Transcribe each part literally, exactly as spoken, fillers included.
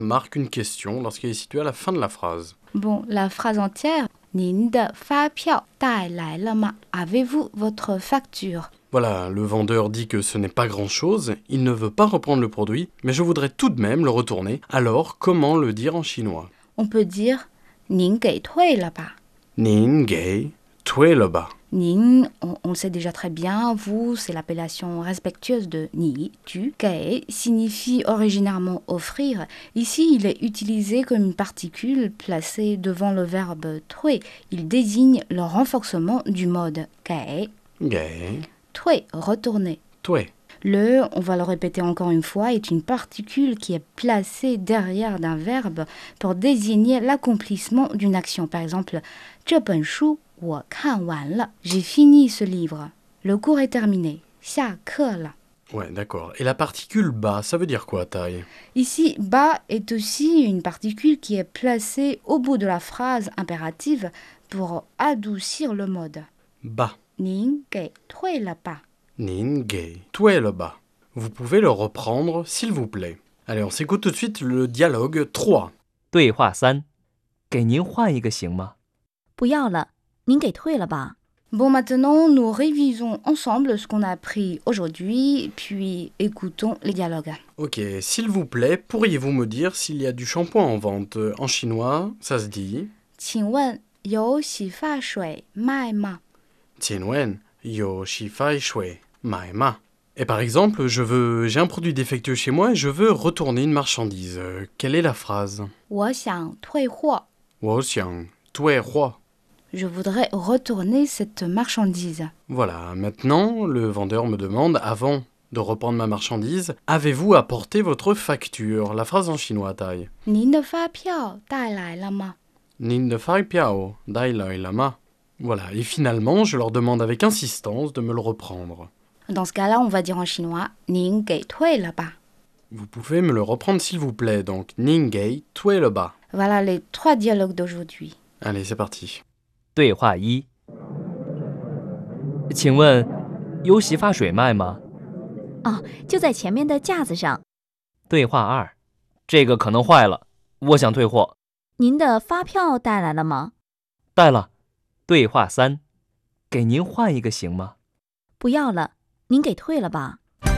marque une question lorsqu'elle est située à la fin de la phrase. Bon, la phrase entière, 您的发票带来了吗? Avez-vous votre facture? Voilà, le vendeur dit que ce n'est pas grand-chose, il ne veut pas reprendre le produit, mais je voudrais tout de même le retourner. Alors, comment le dire en chinois? On peut dire 您给退了吧? 您给退了吧? 您, on, on le sait déjà très bien, vous, c'est l'appellation respectueuse de ni, tu. 给 signifie originairement offrir. Ici, il est utilisé comme une particule placée devant le verbe 退. Il désigne le renforcement du mode 给. 给退, retourner. 退 Le, on va le répéter encore une fois, est une particule qui est placée derrière d'un verbe pour désigner l'accomplissement d'une action. Par exemple, 这本书我看完了. J'ai fini ce livre. Le cours est terminé. 下课了. Ouais, d'accord. Et la particule bas, ça veut dire quoi, taille? Ici, bas est aussi une particule qui est placée au bout de la phrase impérative pour adoucir le mode. Bas. 您给退了吧? 您给退了吧? Vous pouvez le reprendre, s'il vous plaît. Allez, on s'écoute tout de suite le dialogue trois. 对话三，给您换一个行吗？ 不要了，您给退了吧。 Bon, maintenant, nous révisons ensemble ce qu'on a appris aujourd'hui, puis écoutons les dialogues. Ok, s'il vous plaît, pourriez-vous me dire s'il y a du shampoing en vente? En chinois, ça se dit 请问有洗发水卖吗? 请问有洗发水买吗? Et par exemple, je veux, j'ai un produit défectueux chez moi et je veux retourner une marchandise. Euh, quelle est la phrase? 我想退货. 我想退货. Je voudrais retourner cette marchandise. Voilà, maintenant, le vendeur me demande, avant de reprendre ma marchandise, avez-vous apporté votre facture? La phrase en chinois, taille. 您的发票带来了吗? 您的发票带来了吗? Voilà, et finalement, je leur demande avec insistance de me le reprendre. Dans ce cas-là, on va dire en chinois 您给退了吧? Vous pouvez me le reprendre s'il vous plaît, donc 您给退了吧? Voilà les trois dialogues d'aujourd'hui. Allez, c'est parti. 对话一，请问有洗发水卖吗？ 哦，就在前面的架子上。 对话二，这个可能坏了，我想退货。 您的发票带来了吗？ 带了。对话三，给您换一个行吗？ 不要了，您给退了吧。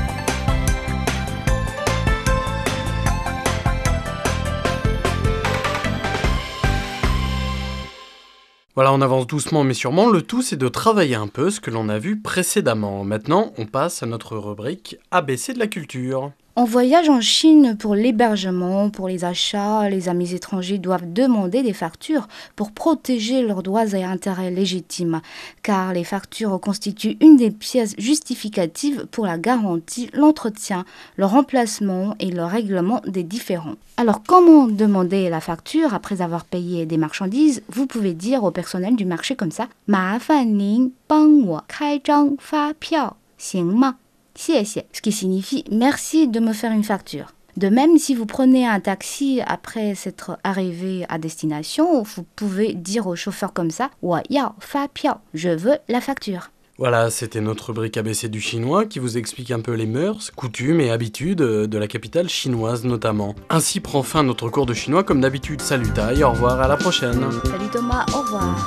Voilà, on avance doucement mais sûrement. Le tout, c'est de travailler un peu ce que l'on a vu précédemment. Maintenant, on passe à notre rubrique A B C de la culture. On voyage en Chine pour l'hébergement, pour les achats. Les amis étrangers doivent demander des factures pour protéger leurs droits et intérêts légitimes, car les factures constituent une des pièces justificatives pour la garantie, l'entretien, le remplacement et le règlement des différends. Alors, comment demander la facture après avoir payé des marchandises? Vous pouvez dire au personnel du marché comme ça: 麻烦您帮我开张发票，行吗？谢谢, ce qui signifie merci de me faire une facture. De même, si vous prenez un taxi après s'être arrivé à destination, vous pouvez dire au chauffeur comme ça: 我要发票, je veux la facture. Voilà, c'était notre rubrique A B C du chinois qui vous explique un peu les mœurs, coutumes et habitudes de la capitale chinoise notamment. Ainsi prend fin notre cours de chinois comme d'habitude. Salut Tai, au revoir, à la prochaine. Salut Thomas, au revoir.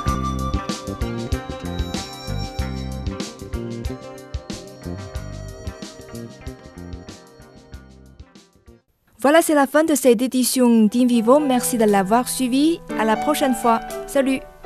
Voilà, c'est la fin de cette édition d'Invivo. Merci de l'avoir suivi. À la prochaine fois. Salut!